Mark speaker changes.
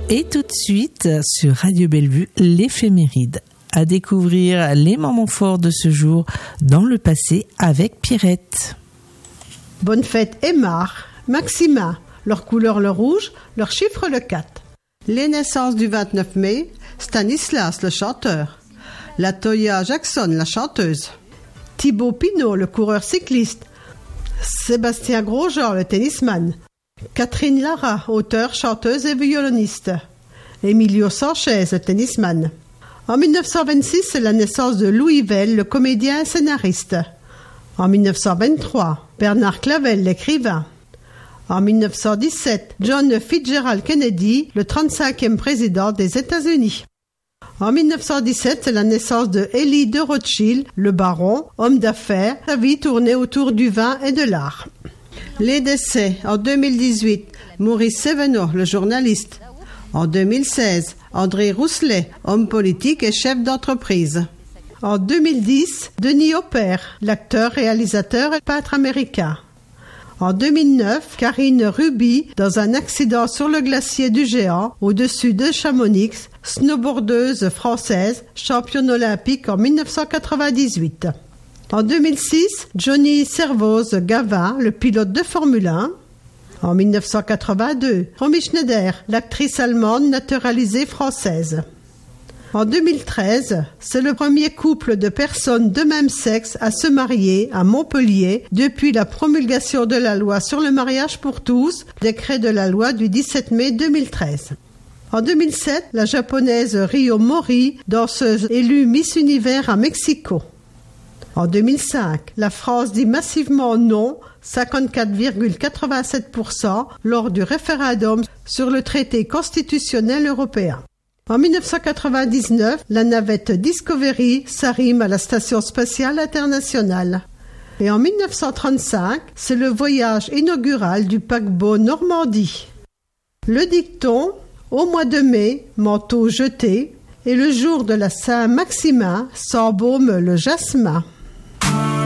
Speaker 1: Et tout de suite, sur Radio Bellevue, l'éphéméride. À découvrir les moments forts de ce jour dans le passé avec Pierrette.
Speaker 2: Bonne fête Aymar, Maxima, leur couleur le rouge, leur chiffre le 4. Les naissances du 29 mai, Stanislas le chanteur, Latoya Jackson la chanteuse, Thibaut Pinot le coureur cycliste, Sébastien Grosjean le tennisman, Catherine Lara, auteure, chanteuse et violoniste, Emilio Sanchez le tennisman. En 1926, c'est la naissance de Louis Vell, le comédien et scénariste. En 1923, Bernard Clavel, l'écrivain. En 1917, John Fitzgerald Kennedy, le 35e président des États-Unis. En 1917, c'est la naissance de Élie de Rothschild, le baron, homme d'affaires, sa vie tournée autour du vin et de l'art. Les décès, en 2018, Maurice Sévenot, le journaliste. En 2016, André Rousselet, homme politique et chef d'entreprise. En 2010, Denis Hopper, l'acteur, réalisateur et peintre américain. En 2009, Karine Ruby, dans un accident sur le glacier du Géant, au-dessus de Chamonix, snowboardeuse française, championne olympique en 1998. En 2006, Johnny Servoz Gavin, le pilote de Formule 1. En 1982, Romy Schneider, l'actrice allemande naturalisée française. En 2013, c'est le premier couple de personnes de même sexe à se marier à Montpellier depuis la promulgation de la loi sur le mariage pour tous, décret de la loi du 17 mai 2013. En 2007, la japonaise Ryo Mori, danseuse élue Miss Univers à Mexico. En 2005, la France dit massivement non, 54,87% lors du référendum sur le traité constitutionnel européen. En 1999, la navette Discovery s'arrime à la Station spatiale internationale. Et en 1935, c'est le voyage inaugural du paquebot Normandie. Le dicton, au mois de mai, manteau jeté, et le jour de la Saint-Maximin s'embaume le jasmin.